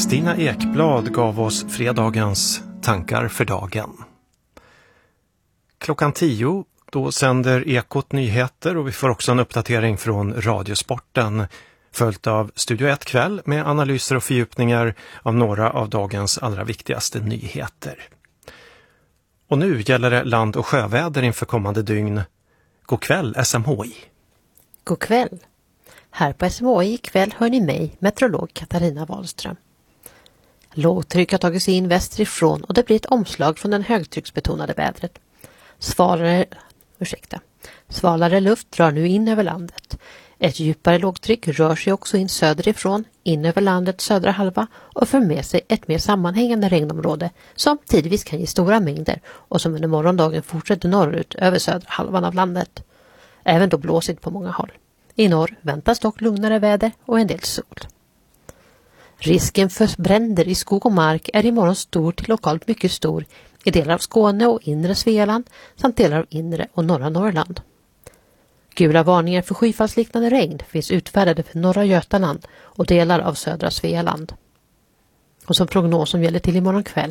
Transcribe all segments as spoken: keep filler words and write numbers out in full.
Stina Ekblad gav oss fredagens tankar för dagen. Klockan tio då sänder Ekot nyheter och vi får också en uppdatering från Radiosporten följt av Studio ett kväll med analyser och fördjupningar av några av dagens allra viktigaste nyheter. Och nu gäller det land- och sjöväder inför kommande dygn. God kväll S M H I. God kväll. Här på S M H I ikväll hör ni mig, meteorolog Katarina Wahlström. Lågtryck har tagit sig in västerifrån och det blir ett omslag från den högtrycksbetonade vädret. Svalare, ursäkta, svalare luft drar nu in över landet. Ett djupare lågtryck rör sig också in söderifrån, in över landets södra halva och för med sig ett mer sammanhängande regnområde som tidvis kan ge stora mängder och som under morgondagen fortsätter norrut över södra halvan av landet. Även då blåsigt på många håll. I norr väntas dock lugnare väder och en del sol. Risken för bränder i skog och mark är imorgon stor till lokalt mycket stor i delar av Skåne och inre Svealand samt delar av inre och norra Norrland. Gula varningar för skyfallsliknande regn finns utfärdade för norra Götaland och delar av södra Svealand. Och som prognos som gäller till imorgon kväll.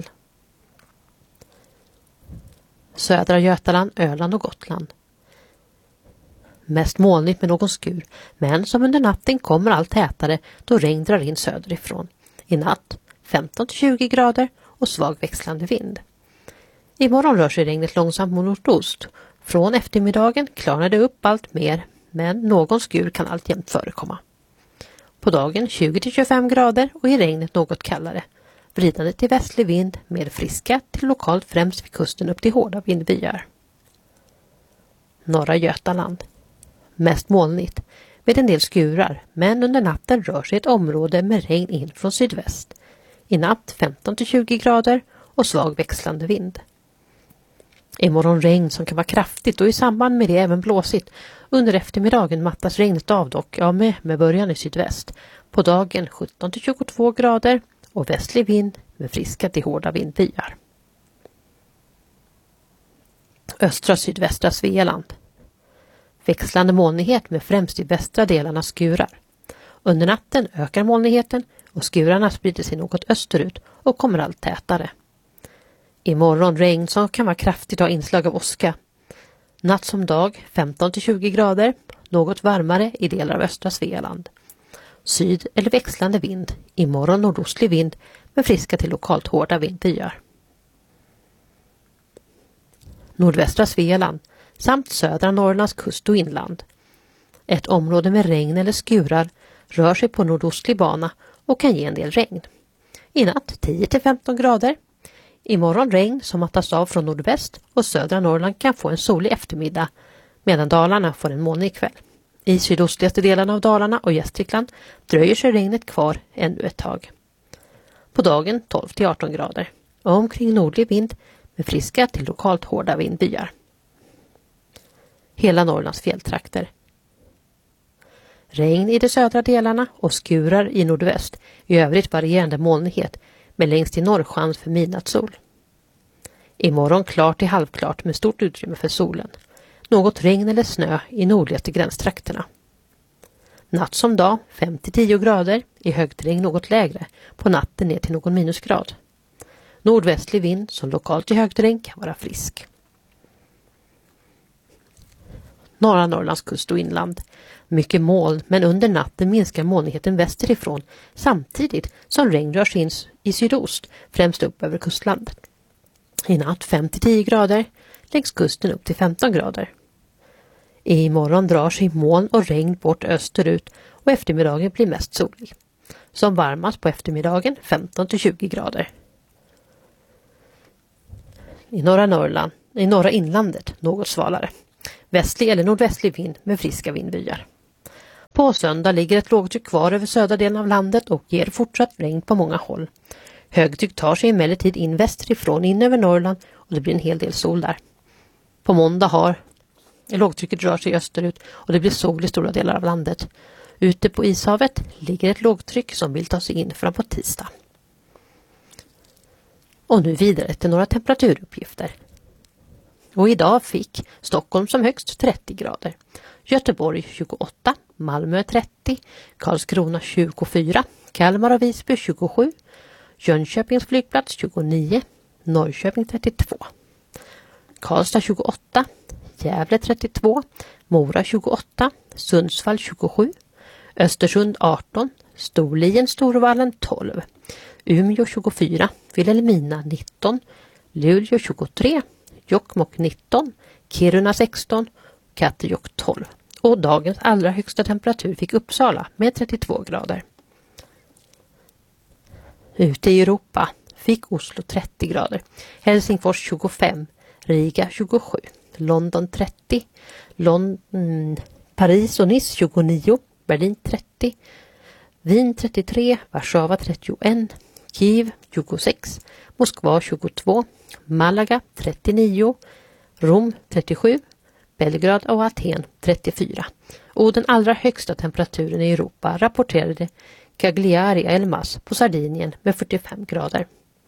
Södra Götaland, Öland och Gotland. Mest molnigt med någon skur, men som under natten kommer allt tätare då regn drar in söderifrån. I natt femton till tjugo grader och svag växlande vind. Imorgon rör sig regnet långsamt mot nordost. Från eftermiddagen klarnar det upp allt mer, men någon skur kan alltjämt förekomma. På dagen tjugo till tjugofem grader och i regnet något kallare. Vridande till västlig vind med friska till lokalt främst vid kusten upp till hårda vindbyar. Norra Götaland. Mest molnigt med en del skurar, men under natten rör sig ett område med regn in från sydväst. I natt femton till tjugo grader och svag växlande vind. Imorgon regn som kan vara kraftigt och i samband med det även blåsigt. Under eftermiddagen mattas regnet av dock, ja med, med början i sydväst. På dagen sjutton till tjugotvå grader och västlig vind med friska till hårda vindbyar. Östra sydvästra Svealand. Växlande molnighet med främst i västra delarna skurar. Under natten ökar molnigheten och skurarna sprider sig något österut och kommer allt tätare. Imorgon regn som kan vara kraftigt och ha inslag av åska. Natt som dag femton till tjugo grader, något varmare i delar av östra Svealand. Syd- eller växlande vind, imorgon nordostlig vind med friska till lokalt hårda vindbyar. Nordvästra Svealand samt södra Norrlands kust och inland. Ett område med regn eller skurar rör sig på nordostlig bana och kan ge en del regn. I natt tio till femton grader. Imorgon regn som mattas av från nordväst och södra Norrland kan få en solig eftermiddag medan Dalarna får en molnig kväll. I sydostligaste delarna av Dalarna och Gästrikland dröjer sig regnet kvar ännu ett tag. På dagen tolv till arton grader och omkring nordlig vind med friska till lokalt hårda vindbyar. Hela Norrlands fjälltrakter. Regn i de södra delarna och skurar i nordväst. I övrigt varierande molnighet med längst i norr chans för midnattssol. Imorgon klart till halvklart med stort utrymme för solen. Något regn eller snö i nordligaste gränstrakterna. Natt som dag fem till tio grader, i högt regn något lägre, på natten ner till någon minusgrad. Nordvästlig vind som lokalt i högt regn kan vara frisk. Norra Norrlands kust och inland. Mycket moln, men under natten minskar molnigheten västerifrån samtidigt som regn rör sig in i sydost, främst upp över kustlandet. I natt fem till tio grader, längs kusten upp till femton grader. I morgon drar sig moln och regn bort österut och eftermiddagen blir mest solig. Som varmast på eftermiddagen femton till tjugo grader. I norra Norrland, i norra inlandet något svalare. Västlig eller nordvästlig vind med friska vindbyar. På söndag ligger ett lågtryck kvar över södra delen av landet och ger fortsatt regn på många håll. Högtryck tar sig emellertid in västerifrån in över Norrland och det blir en hel del sol där. På måndag har lågtrycket rör sig österut och det blir sol i stora delar av landet. Ute på ishavet ligger ett lågtryck som vill ta sig in fram på tisdag. Och nu vidare till några temperaturuppgifter. Och idag fick Stockholm som högst trettio grader, Göteborg tjugoåtta, Malmö trettio, Karlskrona tjugofyra, Kalmar och Visby tjugosju, Jönköpings flygplats tjugonio, Norrköping trettiotvå, Karlstad tjugoåtta, Gävle trettiotvå, Mora tjugoåtta, Sundsvall tjugosju, Östersund arton, Storlien Storvallen tolv, Umeå tjugofyra, Vilhelmina nitton, Luleå tjugotre, Jokkmokk nitton, Kiruna sexton, Kattejock tolv. Och dagens allra högsta temperatur fick Uppsala med trettiotvå grader. Ute i Europa fick Oslo trettio grader, Helsingfors tjugofem, Riga tjugosju, London trettio, London, Paris och Nice tjugonio, Berlin trettio, Wien trettiotre, Warszawa trettioett, Kiev tjugosex, Moskva tjugotvå, Malaga trettionio, Rom trettiosju, Belgrad och Aten trettiofyra. Och den allra högsta temperaturen i Europa rapporterade Cagliari Elmas på Sardinien med fyrtiofem grader.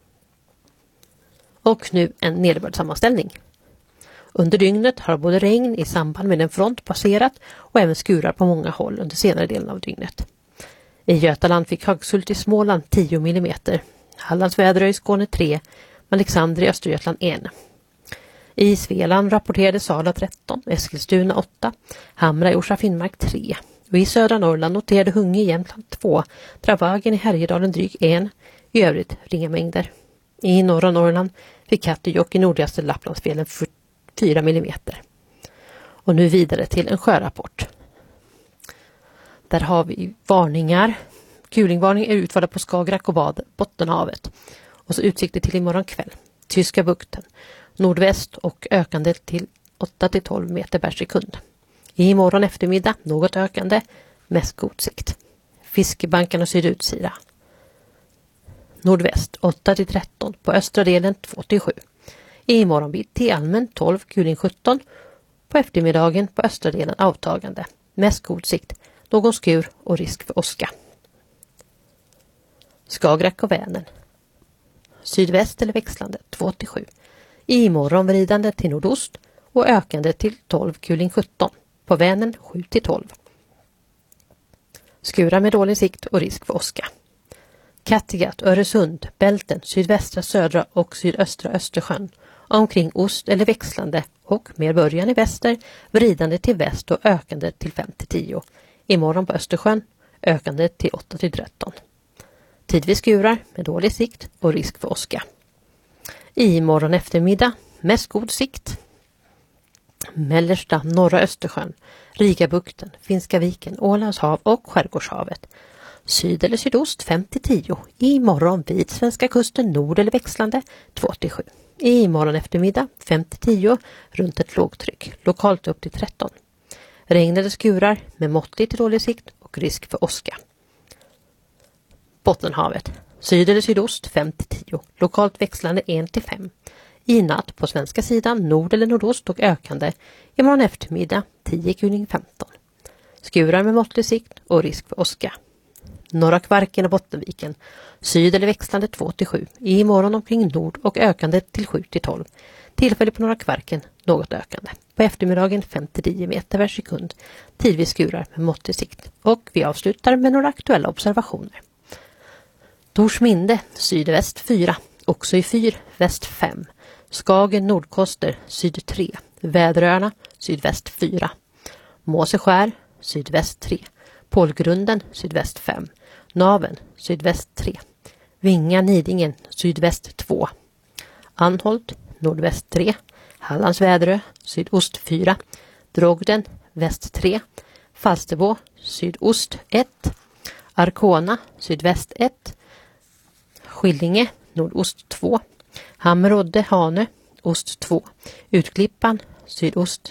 Och nu en nederbördssammanställning. Under dygnet har både regn i samband med en front passerat och även skurar på många håll under senare delen av dygnet. I Götaland fick Högsult i Småland tio millimeter, Hallands Väderö i Skåne tre, Alexander i Östergötland en. I Svealand rapporterade Sala tretton, Eskilstuna åtta, Hamra i Orsa Finnmark tre. Och i södra Norrland noterade Hunge i Jämtland två, Dravagen i Härjedalen dryg en, i övrigt ringa mängder. I norra Norrland fick Kattejock i nordligaste Lapplandsfjällen fyra millimeter. Och nu vidare till en sjörapport. Där har vi varningar. Kulingvarning är utförda på Skagerrak och Bad, Bottenhavet. Och så utsikter till imorgon kväll. Tyska bukten. Nordväst och ökande till åtta till tolv meter per sekund. Imorgon eftermiddag något ökande, mest god sikt. Fiskebankarna sydutsida. Nordväst åtta till tretton, på östra delen två till sju. Imorgon bitti allmän tolv, kuling sjutton. På eftermiddagen på östra delen avtagande, mest god sikt. Någon skur och risk för åska. Skagerrak och Vänern. Sydväst eller växlande två till sju. Imorgon vridande till nordost och ökande till tolv, kuling sjutton. På Vänern sju till tolv. Skurar med dålig sikt och risk för åska. Kattegatt, Öresund, Bälten, sydvästra, södra och sydöstra Östersjön. Omkring ost eller växlande och med början i väster, vridande till väst och ökande till fem till tio. Imorgon på Östersjön, ökande till åtta till tretton. Tidvis skurar med dålig sikt och risk för åska. Imorgon eftermiddag, mest god sikt. Mellersta, norra Östersjön, Rigabukten, Finska viken, Ålands hav och Skärgårdshavet. Syd eller sydost fem till tio. Imorgon vid svenska kusten nord eller växlande två till sju. Imorgon eftermiddag fem till tio runt ett lågtryck, lokalt upp till tretton. Regn eller skurar med måttlig till dålig sikt och risk för åska. Bottenhavet. Syd eller sydost fem till tio. Lokalt växlande ett till fem. I natt på svenska sidan nord eller nordost och ökande. Imorgon eftermiddag tio kuling femton. Skurar med måttlig sikt och risk för åska. Norra Kvarken och Bottenviken. Syd eller växlande två till sju. Imorgon omkring nord och ökande till sju till tolv. Tillfälle på Norra Kvarken något ökande. På eftermiddagen fem till tio meter per sekund. Tidvis skurar med måttlig sikt. Och vi avslutar med några aktuella observationer. Torsminde, sydväst fyra. Också i fyr, väst fem. Skagen, Nordkoster, syd tre. Väderöarna, sydväst fyra. Måseskär, sydväst tre. Pålgrunden, sydväst fem. Naven, sydväst tre. Vinga, Nidingen, sydväst två. Anholt, nordväst tre. Hallands Väderö, sydost fyra. Drogden, väst tre. Falsterbo, sydost ett. Arkona, sydväst ett. Skillinge, nordost två. Hammerodde, Hane, ost två. Utklippan, sydost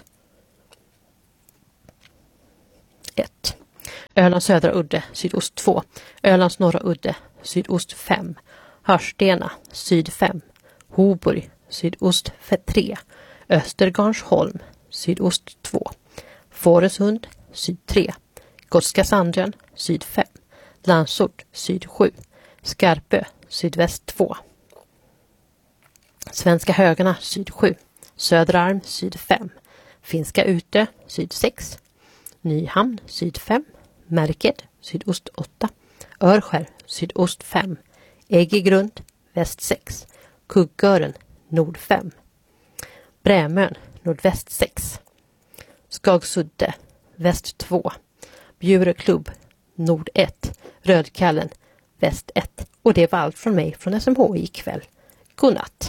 ett. Ölands södra udde, sydost två. Ölands norra udde, sydost fem. Hörstena, syd fem. Hoburg, sydost tre. Östergarnsholm, sydost två. Fårösund, syd tre. Gotska Sandön, syd fem. Landsort, syd sju. Skarpö, sydväst två. Svenska Högarna, syd sju. Södra Arm, syd fem. Finska Utö, syd sex. Nyhamn syd fem, Märked sydost åtta, Örskär sydost fem, Äggegrund väst sex, Kuggören nord fem, Brämön nordväst sex, Skagsudde väst två, Bjureklubb nord ett, Rödkallen väst ett. Och det var allt från mig från S M H I ikväll. Godnatt!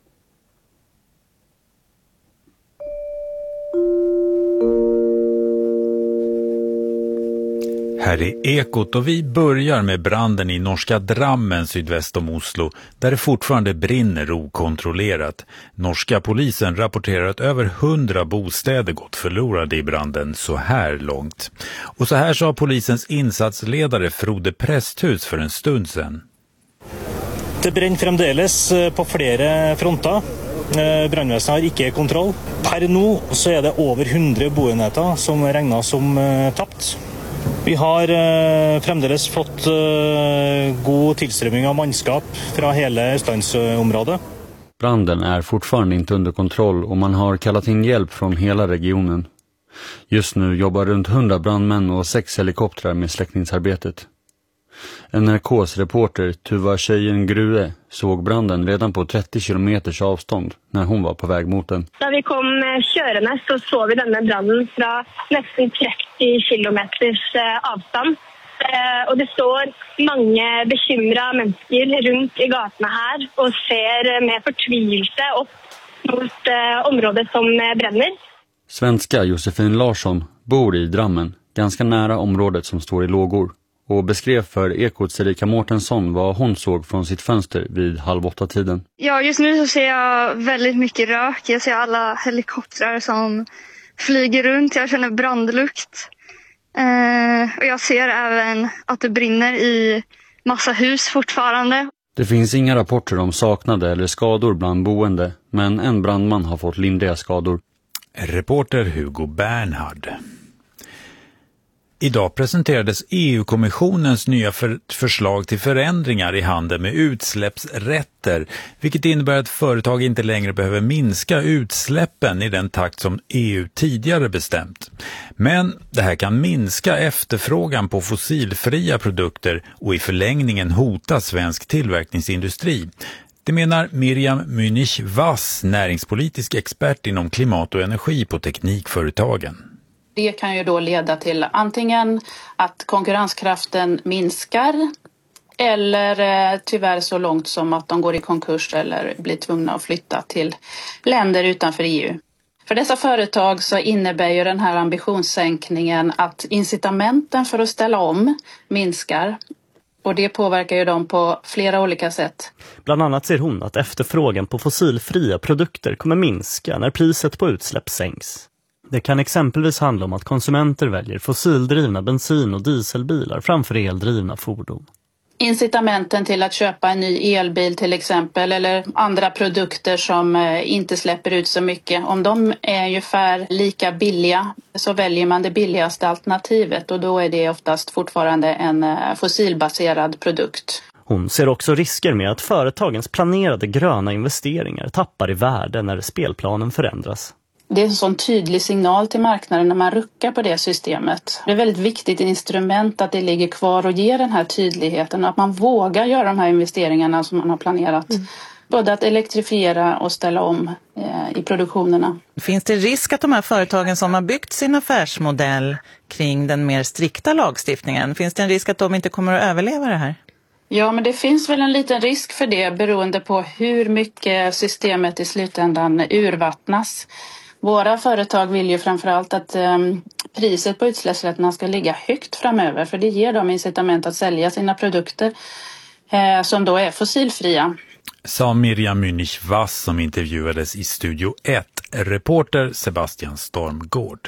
Här är Ekot och vi börjar med branden i norska Drammen sydväst om Oslo där det fortfarande brinner okontrollerat. Norska polisen rapporterar att över hundra bostäder gått förlorade i branden så här långt. Och så här sa polisens insatsledare Frode Presthus för en stund sedan. Det brenner fremdeles på flera fronter. Brandvesenet har ikke kontroll. Per nå så är det över hundra boenheter som regnas som tapt. Vi har eh, fremdeles fått eh, god tillströmning av manskap från hela Østlandsområdet. Branden är fortfarande inte under kontroll och man har kallat in hjälp från hela regionen. Just nu jobbar runt hundra brandmän och sex helikoptrar med släckningsarbetet. N R K:s reporter Tuva Tjejen Grue såg branden redan på trettio kilometers avstånd när hon var på väg mot den. När vi kom körande så såg vi denna branden från nästan trettio kilometers avstånd. Och det står många bekymrade människor runt i gatorna här och ser med förtvivelse upp mot området som bränner. Svenska Josefin Larsson bor i Drammen, ganska nära området som står i lågor. Och beskrev för Ekots Erika Mårtensson vad hon såg från sitt fönster vid halv åtta tiden. Ja, just nu så ser jag väldigt mycket rök. Jag ser alla helikoptrar som flyger runt. Jag känner brandlukt. Eh, och jag ser även att det brinner i massa hus fortfarande. Det finns inga rapporter om saknade eller skador bland boende, men en brandman har fått lindriga skador. Reporter Hugo Bernhard. Idag presenterades E U-kommissionens nya för- förslag till förändringar i handeln med utsläppsrätter, vilket innebär att företag inte längre behöver minska utsläppen i den takt som E U tidigare bestämt. Men det här kan minska efterfrågan på fossilfria produkter och i förlängningen hota svensk tillverkningsindustri. Det menar Miriam Münich-Vass, näringspolitisk expert inom klimat och energi på teknikföretagen. Det kan ju då leda till antingen att konkurrenskraften minskar eller eh, tyvärr så långt som att de går i konkurs eller blir tvungna att flytta till länder utanför E U. För dessa företag så innebär ju den här ambitionssänkningen att incitamenten för att ställa om minskar. Och det påverkar ju dem på flera olika sätt. Bland annat ser hon att efterfrågan på fossilfria produkter kommer minska när priset på utsläpp sänks. Det kan exempelvis handla om att konsumenter väljer fossildrivna bensin- och dieselbilar framför eldrivna fordon. Incitamenten till att köpa en ny elbil till exempel eller andra produkter som inte släpper ut så mycket. Om de är ungefär lika billiga så väljer man det billigaste alternativet och då är det oftast fortfarande en fossilbaserad produkt. Hon ser också risker med att företagens planerade gröna investeringar tappar i värde när spelplanen förändras. Det är en sån tydlig signal till marknaden när man ruckar på det systemet. Det är väldigt viktigt instrument att det ligger kvar och ger den här tydligheten och att man vågar göra de här investeringarna som man har planerat. Mm. Både att elektrifiera och ställa om eh, i produktionerna. Finns det risk att de här företagen som har byggt sin affärsmodell kring den mer strikta lagstiftningen, finns det en risk att de inte kommer att överleva det här? Ja, men det finns väl en liten risk för det beroende på hur mycket systemet i slutändan urvattnas. Våra företag vill ju framförallt att eh, priset på utsläppsrätterna ska ligga högt framöver för det ger dem incitament att sälja sina produkter eh, som då är fossilfria. Sa Miriam Münich-Vass som intervjuades i Studio ett, reporter Sebastian Stormgård.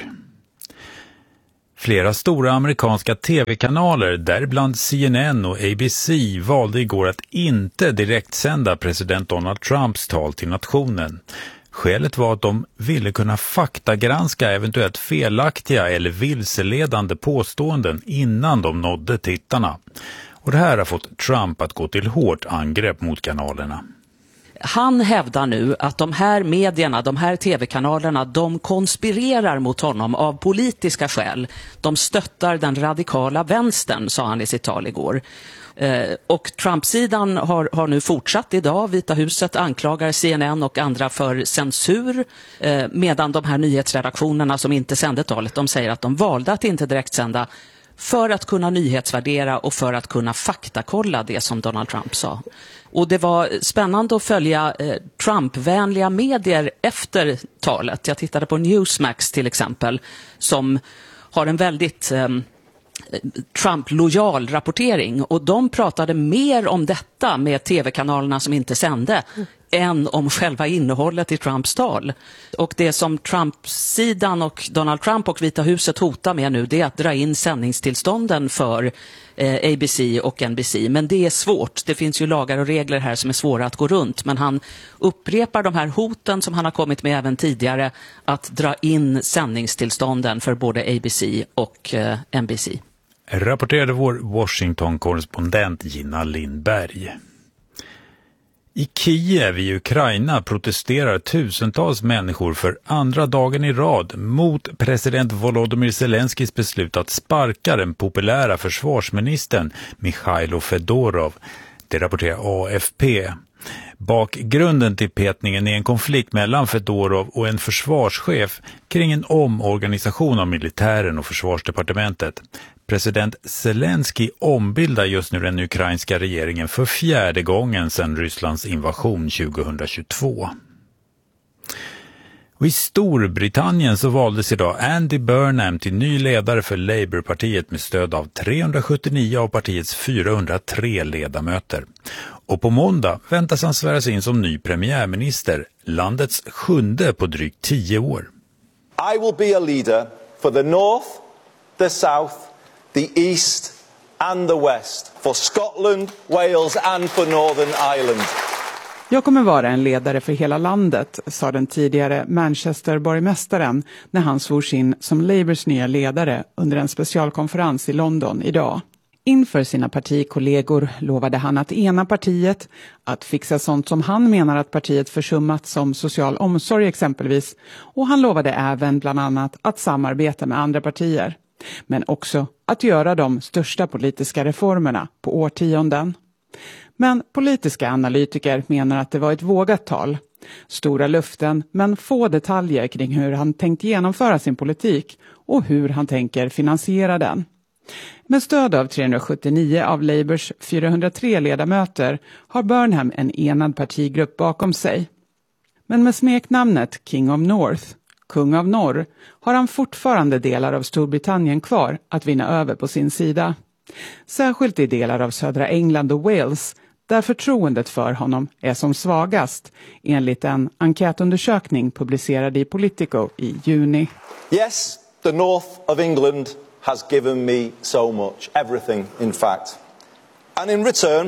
Flera stora amerikanska tv-kanaler, däribland C N N och A B C, valde igår att inte direktsända president Donald Trumps tal till nationen. Skälet var att de ville kunna faktagranska eventuellt felaktiga eller vilseledande påståenden innan de nådde tittarna. Och det här har fått Trump att gå till hårt angrepp mot kanalerna. Han hävdar nu att de här medierna, de här tv-kanalerna, de konspirerar mot honom av politiska skäl. De stöttar den radikala vänstern, sa han i sitt tal igår. Eh, och Trump-sidan har, har nu fortsatt idag. Vita huset anklagar C N N och andra för censur, eh, medan de här nyhetsredaktionerna som inte sände talet, de säger att de valde att inte direkt sända för att kunna nyhetsvärdera och för att kunna faktakolla det som Donald Trump sa. Och det var spännande att följa eh, Trump-vänliga medier efter talet. Jag tittade på Newsmax till exempel, som har en väldigt eh, Trump-lojal rapportering. Och de pratade mer om detta med tv-kanalerna som inte sände mm. än om själva innehållet i Trumps tal. Och det som Trump-sidan och Donald Trump och Vita huset hotar med nu, det är att dra in sändningstillstånden för eh, A B C och N B C. Men det är svårt. Det finns ju lagar och regler här som är svåra att gå runt. Men han upprepar de här hoten som han har kommit med även tidigare, att dra in sändningstillstånden för både A B C och eh, N B C. Rapporterade vår Washington-korrespondent Gina Lindberg. I Kiev i Ukraina protesterar tusentals människor för andra dagen i rad mot president Volodymyr Zelenskijs beslut att sparka den populära försvarsministern Mikhailo Fedorov. Det rapporterar A F P. Bakgrunden till petningen är en konflikt mellan Fedorov och en försvarschef kring en omorganisation av militären och försvarsdepartementet. President Zelensky ombildar just nu den ukrainska regeringen för fjärde gången sedan Rysslands invasion tjugohundratjugotvå. Och i Storbritannien så valdes idag Andy Burnham till ny ledare för Labourpartiet med stöd av trehundrasjuttionio av partiets fyrahundratre ledamöter. Och på måndag väntas han sväras in som ny premiärminister, landets sjunde på drygt tio år. I will be a leader for the North, the South, the East and the West, for Scotland, Wales and for Northern Ireland. Jag kommer vara en ledare för hela landet, sa den tidigare Manchester-borgmästaren när han svors in som Labours nya ledare under en specialkonferens i London idag. Inför sina partikollegor lovade han att ena partiet, att fixa sånt som han menar att partiet försummat som social omsorg exempelvis, och han lovade även bland annat att samarbeta med andra partier. Men också att göra de största politiska reformerna på årtionden. Men politiska analytiker menar att det var ett vågat tal. Stora luften men få detaljer kring hur han tänkt genomföra sin politik och hur han tänker finansiera den. Med stöd av trehundrasjuttionio av Labours fyrahundratre ledamöter har Burnham en enad partigrupp bakom sig. Men med smeknamnet King of North, kung av norr, har han fortfarande delar av Storbritannien kvar att vinna över på sin sida. Särskilt i delar av södra England och Wales, där förtroendet för honom är som svagast, enligt en enkätundersökning publicerad i Politico i juni. Yes, the north of England has given me so much, everything in fact. And in return,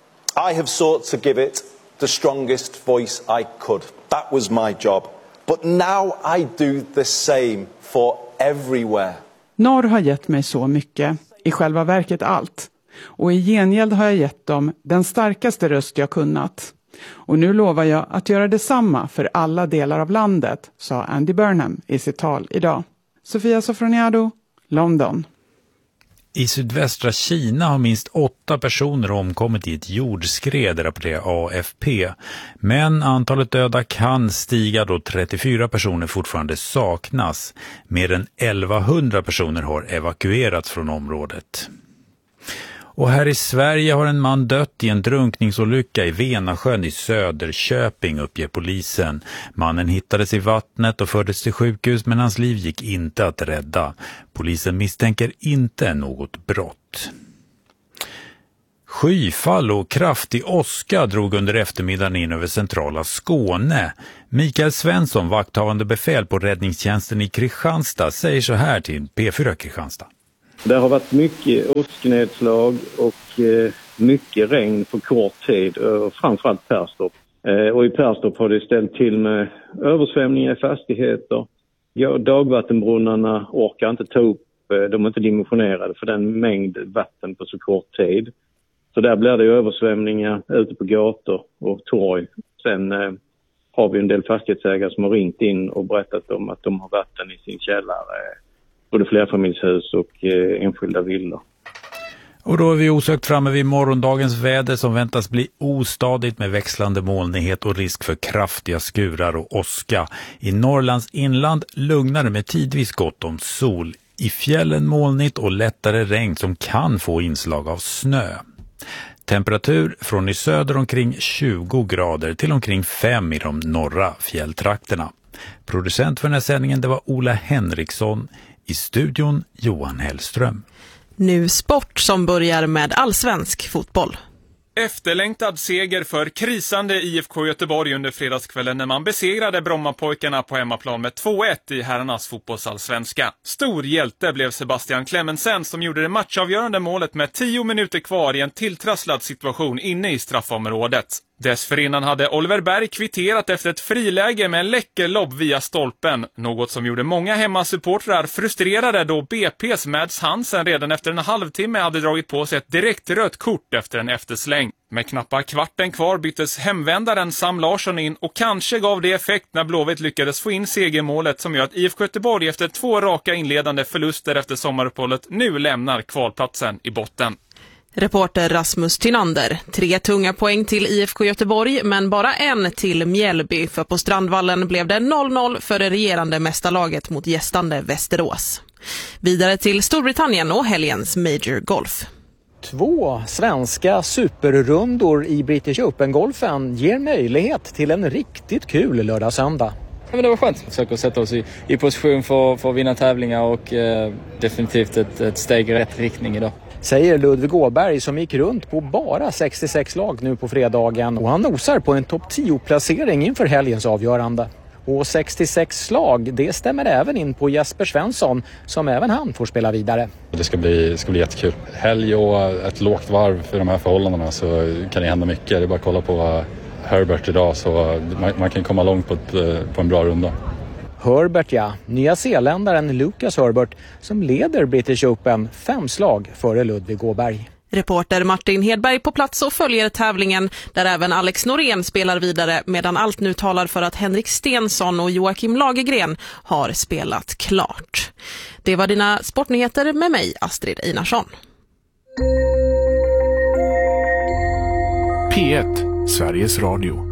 I have sought to give it the strongest voice I could. That was my job. But now I do the same for everywhere. Norr har gett mig så mycket, i själva verket allt. Och i gengäld har jag gett dem den starkaste röst jag kunnat. Och nu lovar jag att göra detsamma för alla delar av landet, sa Andy Burnham i sitt tal idag. Sofia Sofroniado, London. I sydvästra Kina har minst åtta personer omkommit i ett jordskred, rapporterar A F P. Men antalet döda kan stiga då trettiofyra personer fortfarande saknas. Mer än elvahundra personer har evakuerats från området. Och här i Sverige har en man dött i en drunkningsolycka i Venasjön i Söderköping, uppger polisen. Mannen hittades i vattnet och fördes till sjukhus, men hans liv gick inte att rädda. Polisen misstänker inte något brott. Skyfall och kraftig åska drog under eftermiddagen in över centrala Skåne. Mikael Svensson, vakthavande befäl på räddningstjänsten i Kristianstad, säger så här till P fyra Kristianstad. Det har varit mycket åsknedslag och eh, mycket regn på kort tid, och framförallt Perstorp. Eh, och i Perstorp har det ställt till med översvämningar i fastigheter. Ja, dagvattenbrunnarna orkar inte ta upp, eh, de är inte dimensionerade för den mängd vatten på så kort tid. Så där blir det översvämningar ute på gator och torg Sen eh, har vi en del fastighetsägare som har ringt in och berättat om att de har vatten i sin källare, både flerfamiljshus och eh, enskilda villor. Och då är vi osökt framme vid morgondagens väder som väntas bli ostadigt med växlande molnighet och risk för kraftiga skurar och åska. I Norrlands inland lugnare med tidvis gott om sol. I fjällen molnigt och lättare regn som kan få inslag av snö. Temperatur från i söder omkring tjugo grader till omkring fem i de norra fjälltrakterna. Producent för den här sändningen det var Ola Henriksson. I studion Johan Hellström. Nu sport som börjar med allsvensk fotboll. Efterlängtad seger för krisande I F K Göteborg under fredagskvällen när man besegrade Brommapojkarna på hemmaplan med två ett i herrarnas fotbollsallsvenska. Stor hjälte blev Sebastian Clemensen som gjorde det matchavgörande målet med tio minuter kvar i en tilltrasslad situation inne i straffområdet. Dessförinnan hade Oliver Berg kvitterat efter ett friläge med en läcker lobb via stolpen. Något som gjorde många hemmasupportrar frustrerade då B P:s Mads Hansen redan efter en halvtimme hade dragit på sig ett direkt rött kort efter en eftersläng. Med knappa kvarten kvar byttes hemvändaren Sam Larsson in och kanske gav det effekt när Blåvitt lyckades få in segermålet som gör att I F K Göteborg efter två raka inledande förluster efter sommaruppehållet nu lämnar kvalplatsen i botten. Reporter Rasmus Tynander. Tre tunga poäng till I F K Göteborg men bara en till Mjällby, för på Strandvallen blev det noll noll för det regerande mästarlaget mot gästande Västerås. Vidare till Storbritannien och helgens Major Golf. Två svenska superrundor i British Open-golfen ger möjlighet till en riktigt kul lördag-söndag. Ja, men det var skönt att försöka sätta oss i, i position för, för att vinna tävlingar och eh, definitivt ett, ett steg i rätt riktning idag. Säger Ludvig Åberg som gick runt på bara sextiosex lag nu på fredagen och han nosar på en topp tio-placering inför helgens avgörande. Och sextiosex slag, det stämmer även in på Jesper Svensson som även han får spela vidare. Det ska bli, ska bli jättekul. Helg och ett lågt varv för de här förhållandena så kan det hända mycket. Det är bara att kolla på Herbert idag så man, man kan komma långt på, ett, på en bra runda. Herbert, ja. Nya zeeländaren Lucas Herbert som leder British Open fem slag före Ludvig Åberg. Reporter Martin Hedberg på plats och följer tävlingen där även Alex Norén spelar vidare medan allt nu talar för att Henrik Stensson och Joakim Lagergren har spelat klart. Det var dina sportnyheter med mig, Astrid Einarsson. P ett, Sveriges Radio.